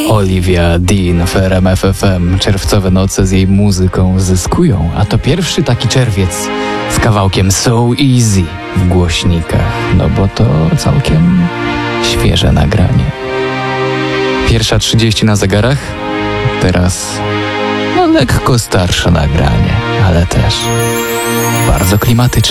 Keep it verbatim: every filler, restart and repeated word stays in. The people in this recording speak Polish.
Olivia Dean w R M F F M. Czerwcowe noce z jej muzyką zyskują, a to pierwszy taki czerwiec z kawałkiem So Easy w głośnikach, no bo to całkiem świeże nagranie. Pierwsza trzydzieści na zegarach, teraz no lekko starsze nagranie, ale też bardzo klimatyczne.